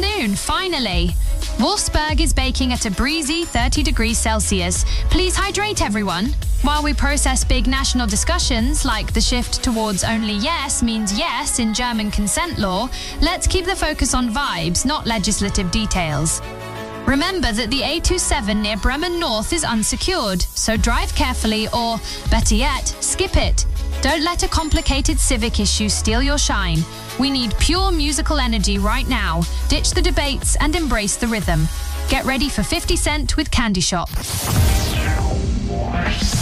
afternoon, finally. Wolfsburg is baking at a breezy 30 degrees Celsius. Please hydrate, everyone. While we process big national discussions like the shift towards only yes means yes in German consent law, let's keep the focus on vibes, not legislative details. Remember that the A27 near Bremen North is unsecured, so drive carefully or, better yet, skip it. Don't let a complicated civic issue steal your shine. We need pure musical energy right now. Ditch the debates and embrace the rhythm. Get ready for 50 Cent with Candy Shop.